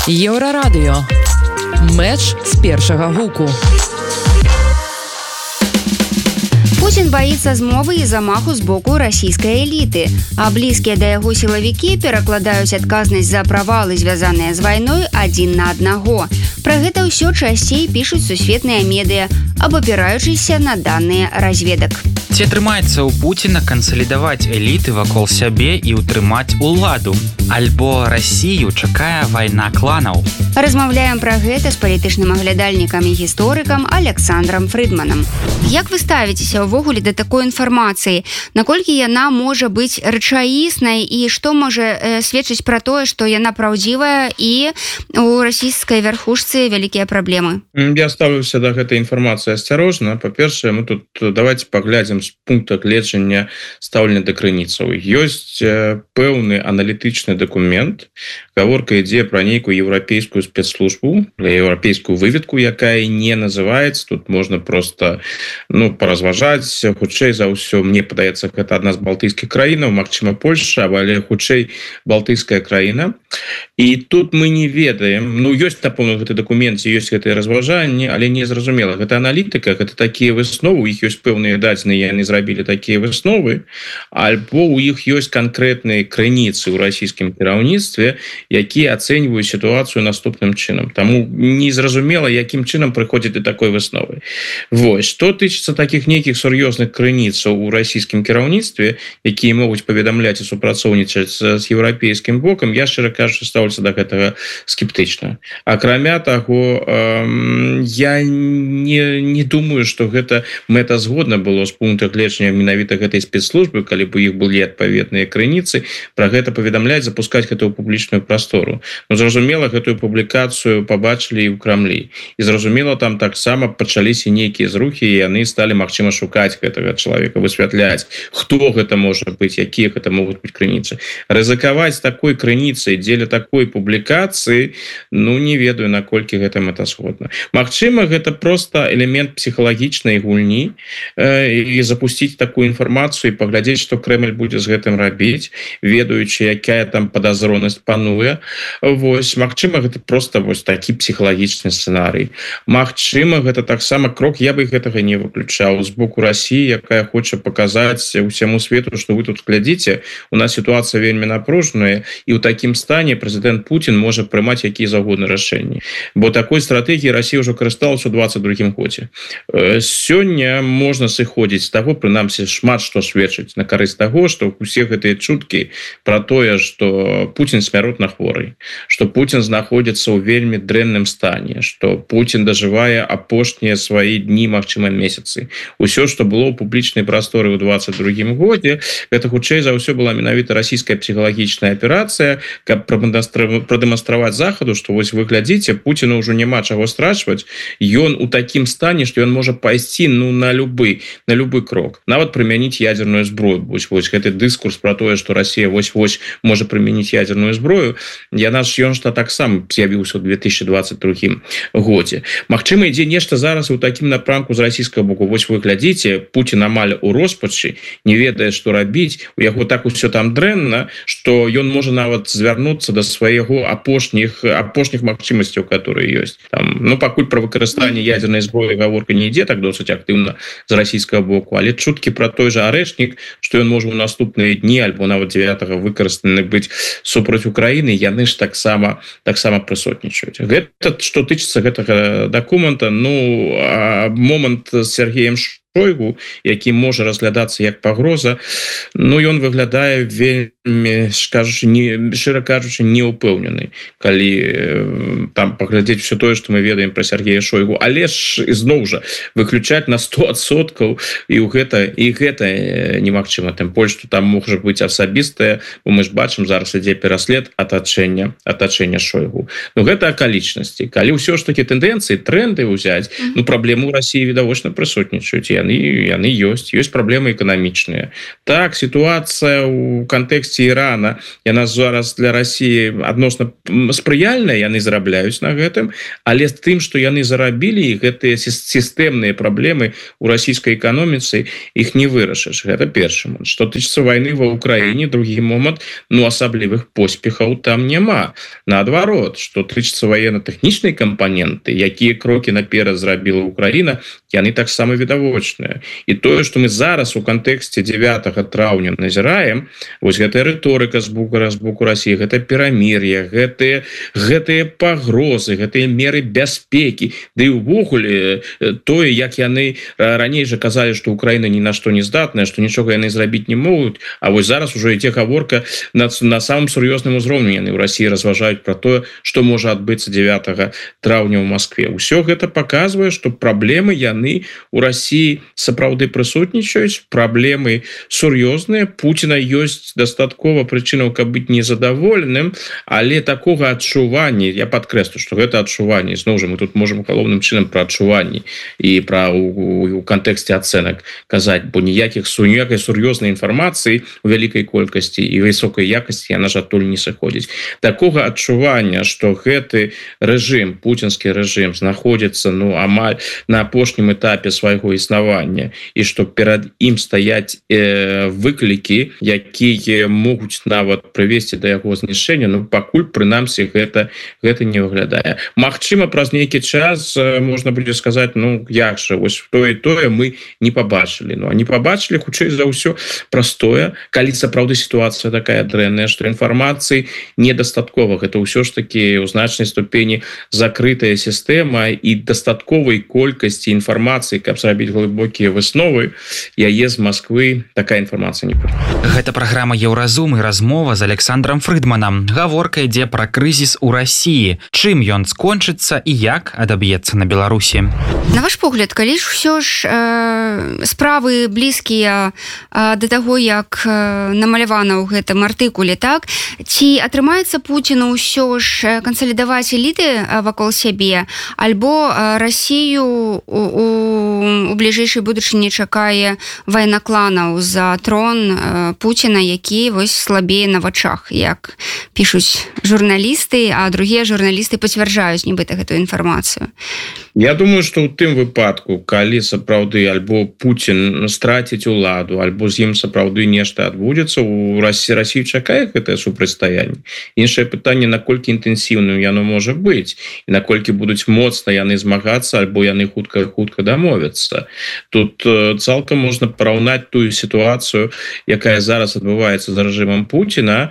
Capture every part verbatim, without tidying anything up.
Еўрарадыё. Мэч з першага гуку. Путин боится змовы і замаху з боку расійскай эліты, а блізкія да яго сілавікі перакладаюць адказнасць за правалы, звязаныя з вайной, адзін на аднаго. Пра гэта ўсё часцей пішуць сусветныя медыа, абапіраючыся на даныя разведак. Ці атрымаецца ў Пуціна кансалідаваць эліты вакол сябе і ўтрымаць уладу? Альбо Расію чакае вайна кланаў? Размаўляем пра гэта з палітычным аглядальнікам і гісторыкам Александром Фрыдманам. Як вы ставіцеся ўвогуле да такой інфармацыі? Наколькі яна можа быць рэчаіснай і што можа э, сведчыць пра тое, што яна праўдзівая і у расійскай вярхушцы вялікія праблемы? Я ставлюся да гэтай інфармацыі асцярожна. Па-першае, мы тут давайте паглядзім з пункта гледжання стаўлення да крыніцаў. Ёсць э, пэўны аналітычны дакумент, гаворка ідзе пра нейкую еўрапейскую спецслужбу, еўрапейскую выведку, якая не называецца. Тут можна просто ну, паразважаць. Хутчэй за ўсё, мне падаецца, гэта адна з балтыйскіх краінаў, магчыма, Польша, але хутчэй балтыйская краіна. І тут мы не ведаем, ну, ёсць, напэўна, гэты дакумент, ёсць гэтыя разважанні, але не зразумела. Гэта аналітыка, гэта такія высновы, у іх ёсць пэўныя дадзеныя, яны зрабілі такія высновы, альбо у іх ёсць канкрэтныя крыніцы ў расійскім кіраўніцтве, якія ацэньваюць сітуацыю наступным чынам. Таму незразумела, якім чынам прыходзіць да такой высновы. Вось, што тычыцца такіх нейкіх сур'ёзных крыніцаў у расійскім кіраўніцтве, якія могуць паведамляць і супрацоўнічаць з еўрапейскім бокам, я, шчыра кажучы, ставлюся да гэтага скептычна. Акрамя таго, э, я не, не думаю, што гэта мэтазгодна было з пункта гледжання менавіта гэтай спецслужбы, калі б у іх былі адпаведныя крыніцы, пра гэта паведамляць, запускаць гэта ў публічную прастору. Ну, зразумела, гэтую публікацыю пабачылі і ў Крамлі. І зразумела, там таксама пачаліся нейкія зрухі, і яны сталі, магчыма, шукаць гэтага чалавека, высвятляць, хто гэта можа быць, якія гэта могуць быць крыніцы. Рызыкаваць такой крыніцай дзеля такой публікацыі, ну, не ведаю, наколькі гэта мэтазгодна. Магчыма, гэта проста элемент псіхалагічнай гульні э, і запусціць такую інфармацыю і паглядзець, што Крэмль будзе з гэтым рабіць, ведаючы, якая там падазронасць пануе. Вось, магчыма, гэта проста вось такі псіхалагічны сцэнарый. Магчыма, гэта таксама крок, я бы гэтага не выключаў з боку Расіі, якая хоча паказаць усяму свету, што вы тут глядзіце, у нас сітуацыя вельмі напружаная, і ў такім стане прэзідэнт Путін можа прымаць якія заўгодна рашэнні. Бо такой стратэгіі Расія ўжо карысталася ў двадцать другім годзе. Сёння можна сыходзіць з таго, прынамсі, шмат што сведчыць на карысць таго, што усе гэтыя чуткі пра тое, што Путін смяротна хворы, што Путін знаходзіцца ў вельмі дрэнным стане, што Путін дажывае апошнія свае дні, магчыма, месяцы. Усё, што было ў публічнай прасторы ў двадцать другім годзе, гэта хутчэй за ўсё была менавіта расійская псіхалагічная аперацыя, каб прадэманстраваць захаду, што вось вы глядзіце, Пуціну ўжо няма чаго страчваць, ён у такім стане, што ён можа пайсці ну на любы на любы крок, нават прымяніць ядерную зброю. Вось, вось гэты дыскурс пра тое, што Расія вось-вось можа прымяніць ядерную зброю, яна ж ён што таксама з'явіўся ў две тысячи двадцать другім годзе. Магчыма, ідзе нешта зараз у такім напрамку з расійскага боку. Вось вы глядзіце, Путін амаль у роспачы, не ведае, што рабіць, у яго так усё там дрэнна, што ён можа нават звярнуцца да свайго апошніх апошніх магчымасцяў, которые ёсць. Там, ну, пакуль пра выкарыстанне ядернай зброі гаворка не ідзе так досыць актыўна з расійскага боку, але чуткі пра той жа арэшнік, што ён можа ў наступныя дні альбо нават дзевятага выкарыстаны быць супраць Украіны, яны ж таксама таксама прысутнічаюць. Гэта што тычыцца гэтага дакумента, ну, момант з Сергеем Шойгу, які можа разглядацца як пагроза, ну, ён выглядае вельмі, кажучы, не, шчыра кажучы, неупэўнены, калі э, там паглядзець все тое, што мы ведаем пра Сергея Шойгу. Але ж, ізноў жа, выключаць на сто адсоткаў і ў гэта, і гэта немагчыма. Тым больш, што там можа быць асабістае, бо мы ж бачым, зараз ідзе пераслед атачэння, атачэння Шойгу. Ну, гэта акалічнасці. Калі ўсё ж такі тэндэнцыі, тренды ўзяць, ну, праблемы ў Расіі відавочна прысутнічаюць. яны яны ёсць ёсць праблемы эканамічныя. Так, сітуацыя ў кантэксце Ірана яна зараз для России адносна спрыяльная, яны зарабляюць на гэтым, але з тым, што яны зарабілі, гэтыя сістэмныя праблемы у расійскай эканоміцы іх не вырашыш. Гэта першы момант. Што тычыцца вайны ва Ўкраіне, другі момант, ну асаблівых поспехаў там няма. Наадварот, што тычыцца военно-тэхнічнай кампаненты, якія крокі наперад зрабіла Украіна, яны таксама відавочныя. І тое, што мы зараз у кантэксце дзевятага траўня назіраем, вось гэтая рыторыка з боку з боку Расіі, гэта перамір'е, гэтыя гэтыя пагрозы, гэтыя меры бяспекі, ды і ўвогуле тое, як яны раней жа казалі, што Украіна ні на што не здатная, што нічога яны зрабіць не могуць, а вось зараз ужо ідзе гаворка на, на самым сур'ёзным узроўні. Яны ў Расіі разважаюць пра тое, што можа адбыцца дзевятага траўня ў Маскве. Усё гэта паказвае, што праблемы яны у Расіі сапраўды прысутнічаюць, праблемы сур'ёзныя. Пуціна ёсць дастаткова прычынаў, каб быць незадаволеным, але такога адчування, я падкрэслю, што гэта адчуванне, зноў жа мы тут можам галоўным чынам пра адчуванні і пра у, у кантэксце ацэнак казаць, бо ніякіх ніякай сур'ёзнай інфармацыі у вялікай колькасці і высокай якасці яна ж адтуль не сыходзіць. Такога адчування, што гэты рэжым, пуцінскі рэжым знаходзіцца ну амаль на апошнім этапе свайго існавання і што перад ім стаяць э, выклікі, якія могуць нават прывесці да яго знішчэння, ну пакуль прынамсі гэта гэта не выглядае. Магчыма, праз нейкі час э, можна будзе сказаць, ну як жа, вось тое тое мы не пабачылі. Ну а не пабачылі, хутчэй за ўсё простое, калі сапраўды сітуацыя такая дрэнная, што інфармацыі недастаткова. Гэта ўсё ж такі ў значнай ступені закрытая сістэма і дастатковай колькасці інфармацыі, каб зрабіць глыбокія высновы, яе з Масквы такая інфармацыя не прыйдзе. Гэта праграма Еўразум і размова з Александром Фрыдманам. Гаворка ідзе пра крызіс у Расіі. Чым ён скончыцца і як адаб'ецца на Беларусі? На ваш погляд, калі ж ўсё ж э, справы блізкія э, да таго, як э, намалявана ў гэтым артыкуле, так? Ці атрымаецца Пуціну ўсё ж кансалідаваць эліты вакол сябе, альбо э, Расію у, у, у бліжэйшай будучыні чакае вайна кланаў за трон э, Пуціна, які вось слабее на вачах, як пішуць журналісты, а другія журналісты пацвярджаюць нібыта гэтую інфармацыю. Я думаю, што ў тым выпадку, калі сапраўды альбо Пуцін страціць уладу, альбо з ім сапраўды нешта адбудзецца, у Расіі Расію чакае гэтае супрацьстаянне. Іншае пытанне, наколькі інтэнсіўным яно можа быць, і наколькі будуць моцна яны змагацца, альбо яны хутка-хутка дамовяцца. Тут цалкам можна параўнаць тую сітуацыю, якая зараз адбываецца з рэжымам Пуціна,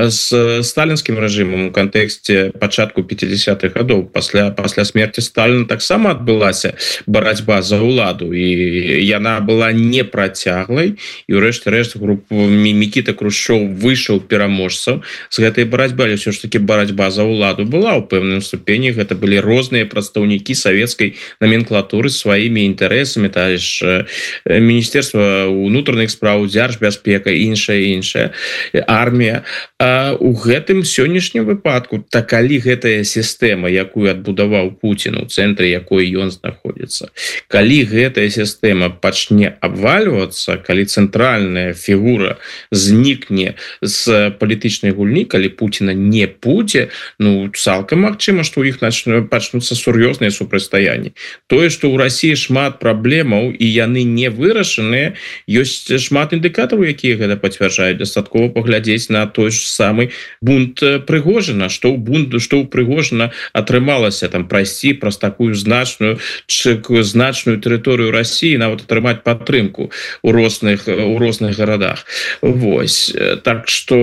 з сталінскім рэжымам у кантэксце пачатку пяцідзясятых гадоў. Пасля, пасля смерці Сталіна таксама адбылася барацьба за ўладу, і яна была непрацяглай, і ўрэшце рэшт група Мікіта Хрушчоў выйшаў пераможцам з гэтай барацьбы, але ўсё ж такі барацьба за ўладу была ў пэўным ступені. Гэта былі розныя прадстаўнікі савецкай номенклатуры сваімі інтарэсамі, та ж Міністэрства ўнутраных спраў, дзяржбяспека, іншая іншая армія. А у гэтым сённяшнім выпадку, так калі гэтая сістэма, якую адбудаваў Пуцін, у цэнтры якой ён знаходзіцца, калі гэтая сістэма пачне абвальвацца, калі цэнтральная фігура знікне з палітычнай гульні, калі Пуціна не будзе, ну цалкам магчыма, што ў іх пачнуцца сур'ёзныя супрацьстаянні. Тое, што ў Расіі шмат праблемаў і яны не вырашаныя, ёсць шмат індыкатараў, якія гэта пацвярджаюць. Дастаткова паглядзець на той ж самы бунт Прыгожына, што ў бунт, што ў Прыгожына атрымалася там прайсці праз такую значную значную тэрыторыю Расіі, нават атрымаць падтрымку у розных у розных гарадах. Вось, так што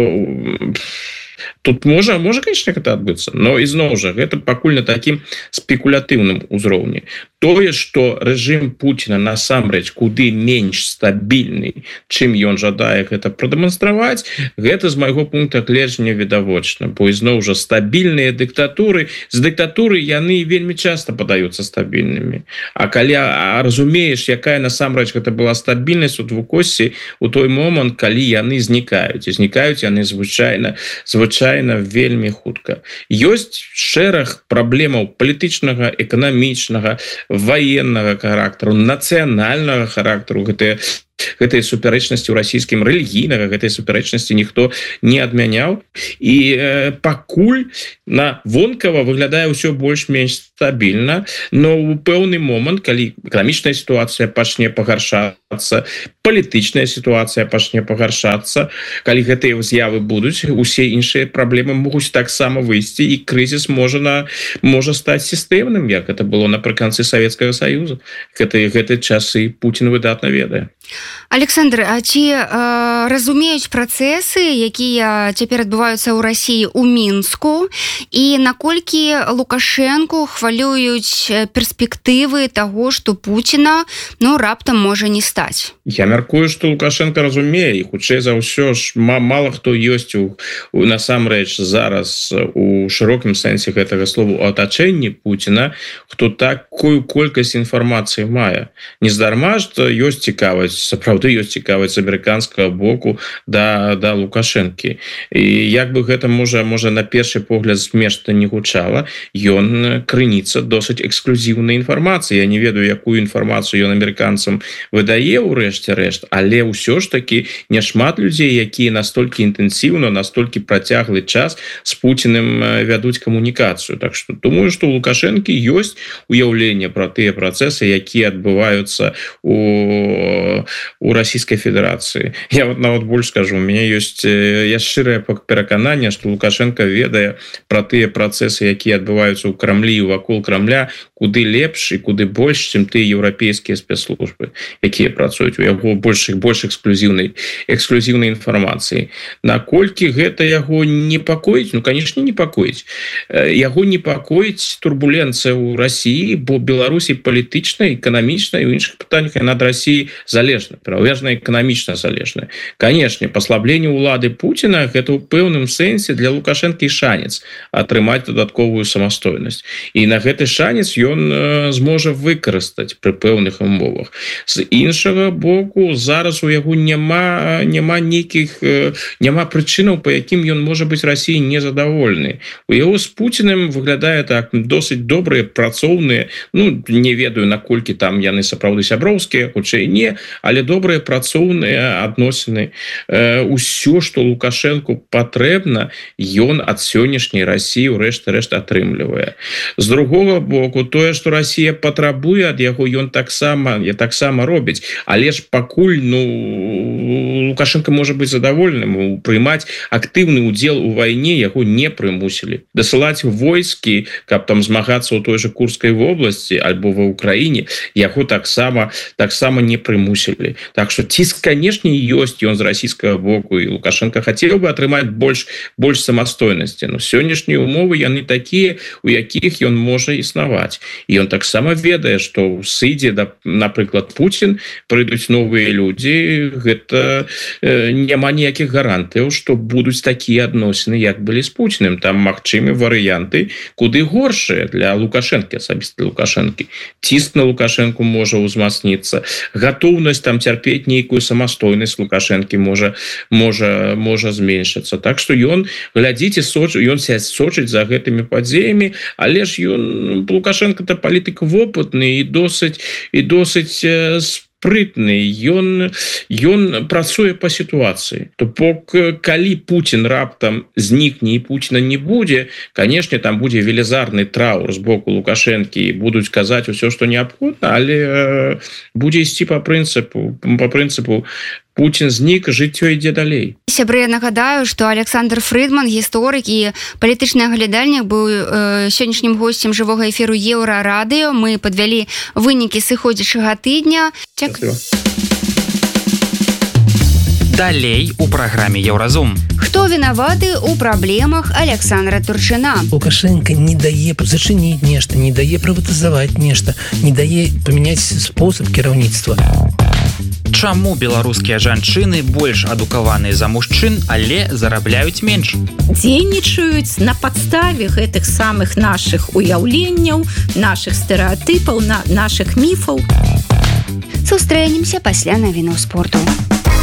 тут можа, можа, конечно, гэта адбыцца, но ізноў жа, гэта пакуль на такім спекулятыўным узроўні. Тое, што рэжым Пуціна насамрэч куды менш стабільны, чым ён жадае гэта прадэманстраваць, гэта з майго пункта гледжання відавочна, бо ізноў жа стабільныя дыктатуры, з дыктатуры яны вельмі часта падаюцца стабільнымі. А калі а разумееш, якая насамрэч гэта была стабільнасць у двукоссі у той момант, калі яны знікаюць, і знікаюць яны звычайна, звычайна вельмі хутка. Ёсць шэраг праблемаў палітычнага, эканамічнага, военного характару, нацыянальнага характару, гэтыя гэтай супярэчнасці ў расійскім рэлігійнага гэтай супярэчнасці ніхто не адмяняў і э, пакуль на вонкава выглядае ўсё больш-менш стабільна, но ў пэўны момант, калі эканамічная сітуацыя пачне пагаршацца, палітычная сітуацыя пачне пагаршацца, калі гэтыя з'явы будуць, усе іншыя праблемы могуць таксама выйсці і крызіс можа на можа стаць сістэмным, як это было напрыканцы Савецкага Саюза. Гэты гэты часы Путін выдатна ведае. Александр, а ці э, разумеюць працэсы, якія цяпер адбываюцца ў Расіі ў Мінску, і наколькі Лукашэнку хвалююць перспектывы таго, што Пуціна ну раптам можа не стаць? Я мяркую, што Лукашенко разумее, і хутчэй за ўсё ж мала хто ёсць у, у насамрэч зараз у шырокім сэнсе гэтага слова у атачэнні Пуціна, хто такую колькасць інфармацыі мае. Нездарма ж ёсць цікавасць, сапраўды ёсць цікавасць з амерыканскага боку да, да Лукашэнкі. І як бы гэта можа, можа на першы погляд смешна не гучала, ён крыніца досыць эксклюзіўнай інфармацыі. Я не ведаю, якую інфармацыю ён амерыканцам выдае ў рэшце рэшт, але ўсё ж такі няшмат людзей, якія настолькі інтэнсіўна, настолькі працяглы час з Пуціным вядуць камунікацыю. Так што думаю, што у Лукашэнкі ёсць уяўленне пра тыя працэсы, якія адбываюцца у у Расійскай Федэрацыі. Я вот нават больш скажу, у мяне ёсць я шчырае перакананне, што Лукашенко ведае пра тыя працэсы, якія адбываюцца ў Крамлі і вакол Крамля, куды лепш і куды больш, чым тыя еўрапейскія спецслужбы, якія працуюць у яго больш больш эксклюзіўнай эксклюзіўнай інфармацыі. Наколькі гэта яго непакоіць? Ну, канешне, непакоіць. Яго непакоіць турбуленцыя ў Расіі, бо Беларусі палітычна, эканамічна і ў іншых пытаннях яна ад Расіі залежна, пераважна эканамічна залежная. Канешне, паслабленне ўлады Пуціна гэта ў пэўным сэнсе для Лукашэнкі шанец атрымаць дадатковую самастойнасць. І на гэты шанец ён зможа выкарыстаць пры пэўных умовах. З іншага боку, зараз у яго няма няма нейкіх няма прычынаў, па якім ён можа быць Расіі незадаволены. У яго з Пуціным выглядае так досыць добрыя, працоўныя, ну, не ведаю, наколькі там яны сапраўды сяброўскія, хутчэй не, але добрыя працоўныя адносіны. Усё, што Лукашэнку патрэбна, ён ад сённяшняй Расіі ў рэшце рэшт атрымлівае. З другога боку, тое, што Расія патрабуе ад яго, ён таксама я таксама робіць, але ж пакуль ну Лукашенко можа быць задаволеным, прымаць актыўны ўдзел у вайне яго не прымусілі. Дасылаць войскі, каб там змагацца ў той жа Курскай вобласці альбо ва Ўкраіне, яго таксама таксама не прымусілі. Так што ціск, канешне, ёсць ён з расійскага боку, і Лукашенко хацеў бы атрымаць больш больш самастойнасці. Но сённяшнія умовы яны такія, у якіх ён можа існаваць. І ён таксама ведае, што сыдзе, да, напрыклад, Пуцін, прыйдуць новыя людзі, гэта э, няма ніякіх гарантыяў, што будуць такія адносіны, як былі з Пуціным. Там магчымы варыянты куды горшыя для Лукашэнкі, асабіста Лукашэнкі. Ціск на Лукашэнку можа ўзмацніцца, гатоўнасць там цярпець нейкую самастойнасць Лукашэнкі можа можа можа зменшыцца. Так што ён глядзіць і соч, ён сочыць за гэтымі падзеямі, але ж ён Лукашенко-то палітык вопытны і досыць і досыць спрытны. Ён ён працуе па сітуацыі. То бок, калі Пуцін раптам знікне і Пуціна не будзе, канешне, там будзе велізарны траур з боку Лукашэнкі, будуць казаць усё, што неабходна, але будзе ісці па прынцыпу па прынцыпу Пуцін знік, жыццё ідзе далей. Сябры, я нагадаю, што Александр Фридман, гісторык і палітычны аглядальнік, быў э, сённяшнім госцем жывога эфіру Еўрарадыё. Мы падвялі вынікі сыходзячага тыдня. Дзякуй. Далей у праграме Еўразум. Хто вінаваты ў праблемах Александра Турчына? Лукашенко не дае зачыніць нешта, не дае прыватызаваць нешта, не дае памяняць спосаб кіраўніцтва. Чаму беларускія жанчыны больш адукаваныя за мужчын, але зарабляюць менш? Дзейнічаюць на падставе гэтых самых нашых уяўленняў, нашых стэрэатыпаў, на нашых міфаў. Сустрэнемся пасля навінаў спорту.